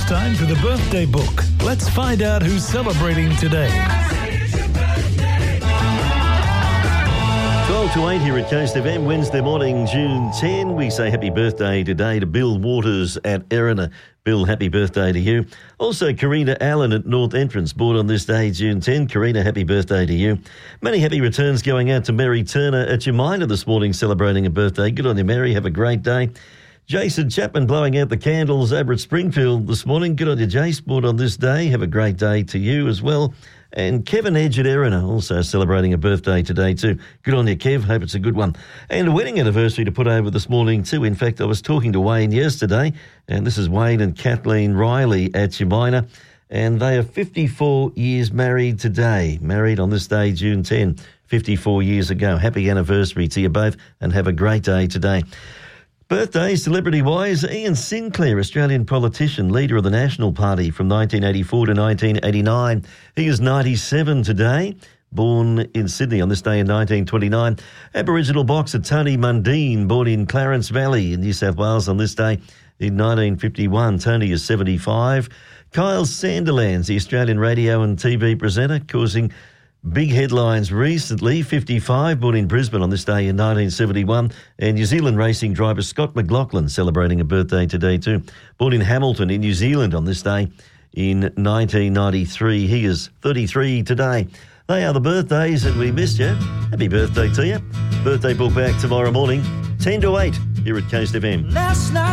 time for the birthday book. Let's find out who's celebrating today. 12 to 8 here at Coast FM, Wednesday morning, June 10. We say happy birthday today to Bill Waters at Erina. Bill, happy birthday to you. Also, Karina Allen at North Entrance, born on this day, June 10. Karina, happy birthday to you. Many happy returns going out to Mary Turner at Jemina this morning, celebrating a birthday. Good on you, Mary. Have a great day. Jason Chapman blowing out the candles over at Springfield this morning. Good on you, Jace, born on this day. Have a great day to you as well. And Kevin Edge at Erina also celebrating a birthday today too. Good on you, Kev. Hope it's a good one. And a wedding anniversary to put over this morning too. In fact, I was talking to Wayne yesterday, and this is Wayne and Kathleen Riley at Jemina, and they are 54 years married today. Married on this day, June 10, 54 years ago. Happy anniversary to you both, and have a great day today. Birthdays, celebrity-wise, Ian Sinclair, Australian politician, leader of the National Party from 1984 to 1989. He is 97 today, born in Sydney on this day in 1929. Aboriginal boxer Tony Mundine, born in Clarence Valley in New South Wales on this day in 1951. Tony is 75. Kyle Sandilands, the Australian radio and TV presenter, causing big headlines recently, 55, born in Brisbane on this day in 1971. And New Zealand racing driver Scott McLaughlin celebrating a birthday today too. Born in Hamilton in New Zealand on this day in 1993. He is 33 today. They are the birthdays that we missed you. Happy birthday to you. Birthday book back tomorrow morning, 10 to 8 here at Coast FM.